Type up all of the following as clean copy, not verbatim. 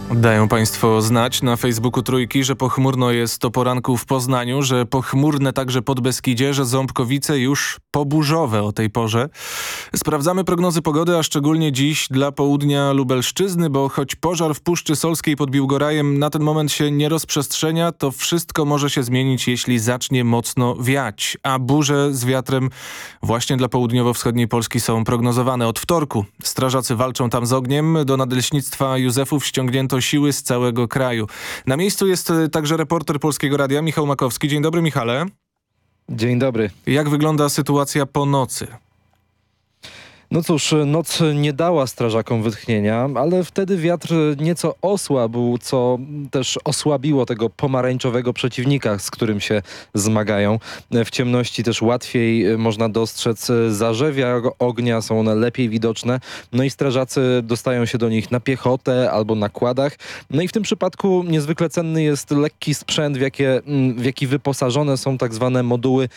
Dają Państwo znać na Facebooku Trójki, że pochmurno jest o poranku w Poznaniu, że pochmurne także Podbeskidzie, że Ząbkowice już poburzowe o tej porze. Sprawdzamy prognozy pogody, a szczególnie dziś dla południa Lubelszczyzny, bo choć pożar w Puszczy Solskiej pod Biłgorajem na ten moment się nie rozprzestrzenia, to wszystko może się zmienić, jeśli zacznie mocno wiać. A burze z wiatrem właśnie dla południowo-wschodniej Polski są prognozowane od wtorku. Strażacy walczą tam z ogniem. Do nadleśnictwa Józefów ściągnięto siły z całego kraju. Na miejscu jest także reporter Polskiego Radia Michał Makowski. Dzień dobry, Michale. Dzień dobry. Jak wygląda sytuacja po nocy? No cóż, noc nie dała strażakom wytchnienia, ale wtedy wiatr nieco osłabł, co też osłabiło tego pomarańczowego przeciwnika, z którym się zmagają. W ciemności też łatwiej można dostrzec zarzewia ognia, są one lepiej widoczne. No i strażacy dostają się do nich na piechotę albo na kładach. No i w tym przypadku niezwykle cenny jest lekki sprzęt, w jaki wyposażone są tak zwane moduły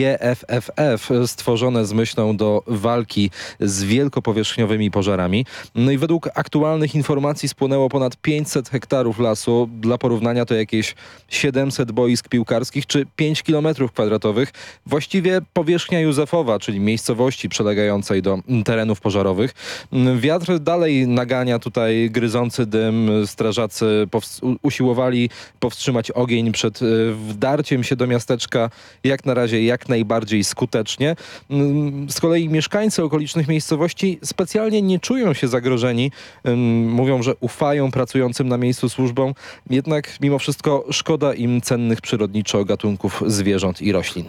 GFFF, stworzone z myślą do walki z wielkopowierzchniowymi pożarami. No i według aktualnych informacji spłonęło ponad 500 hektarów lasu. Dla porównania to jakieś 700 boisk piłkarskich czy 5 kilometrów kwadratowych. Właściwie powierzchnia Józefowa, czyli miejscowości przylegającej do terenów pożarowych. Wiatr dalej nagania tutaj gryzący dym. Strażacy usiłowali powstrzymać ogień przed wdarciem się do miasteczka jak na razie jak najbardziej skutecznie. Z kolei mieszkańcy okolicznych miejscowości specjalnie nie czują się zagrożeni. Mówią, że ufają pracującym na miejscu służbom, jednak mimo wszystko szkoda im cennych przyrodniczo gatunków zwierząt i roślin.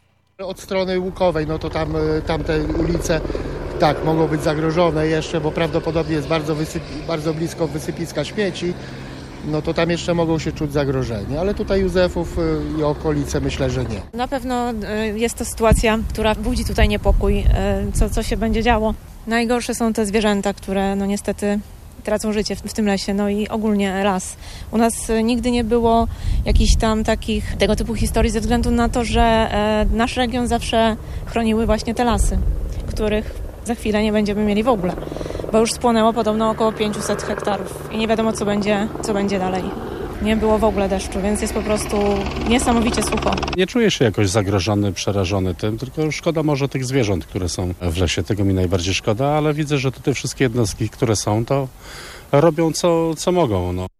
Od strony Łukowej, no to tamte ulice tak mogą być zagrożone jeszcze, bo prawdopodobnie jest bardzo blisko wysypiska śmieci. No to tam jeszcze mogą się czuć zagrożeni, ale tutaj Józefów i okolice myślę, że nie. Na pewno jest to sytuacja, która budzi tutaj niepokój, co się będzie działo. Najgorsze są te zwierzęta, które no niestety tracą życie w tym lesie, no i ogólnie las. U nas nigdy nie było jakichś tam tego typu historii ze względu na to, że nasz region zawsze chroniły właśnie te lasy, których za chwilę nie będziemy mieli w ogóle, bo już spłonęło podobno około 500 hektarów i nie wiadomo co będzie dalej. Nie było w ogóle deszczu, więc jest po prostu niesamowicie sucho. Nie czuję się jakoś zagrożony, przerażony tym, tylko szkoda może tych zwierząt, które są w lesie. Tego mi najbardziej szkoda, ale widzę, że tutaj wszystkie jednostki, które są, to robią co mogą. No.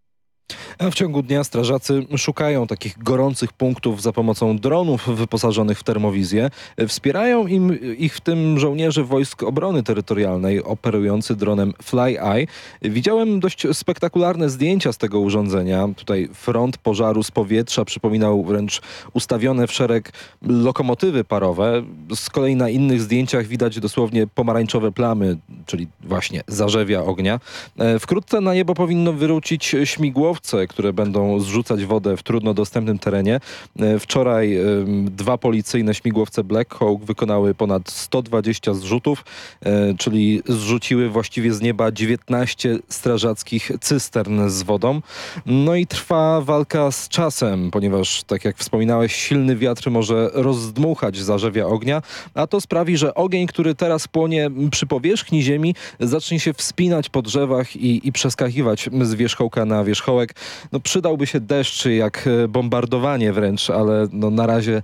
A w ciągu dnia strażacy szukają takich gorących punktów za pomocą dronów wyposażonych w termowizję. Wspierają ich w tym żołnierze Wojsk Obrony Terytorialnej operujący dronem FlyEye. Widziałem dość spektakularne zdjęcia z tego urządzenia. Tutaj front pożaru z powietrza przypominał wręcz ustawione w szereg lokomotywy parowe. Z kolei na innych zdjęciach widać dosłownie pomarańczowe plamy, czyli właśnie zarzewia ognia. Wkrótce na niebo powinno wrócić śmigłowce, które będą zrzucać wodę w trudno dostępnym terenie. Wczoraj 2 policyjne śmigłowce Black Hawk wykonały ponad 120 zrzutów, czyli zrzuciły właściwie z nieba 19 strażackich cystern z wodą. No i trwa walka z czasem, ponieważ, tak jak wspominałeś, silny wiatr może rozdmuchać zarzewia ognia, a to sprawi, że ogień, który teraz płonie przy powierzchni ziemi, zacznie się wspinać po drzewach i przeskakiwać z wierzchołka na wierzchołek. No, przydałby się deszcz, jak bombardowanie wręcz, ale no, na razie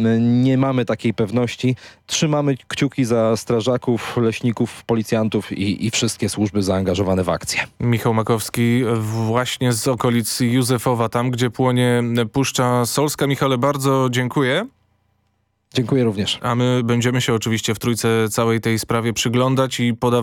nie mamy takiej pewności. Trzymamy kciuki za strażaków, leśników, policjantów i wszystkie służby zaangażowane w akcję. Michał Makowski właśnie z okolic Józefowa, tam gdzie płonie Puszcza Solska. Michale, bardzo dziękuję. Dziękuję również. A my będziemy się oczywiście w Trójce całej tej sprawie przyglądać i podawać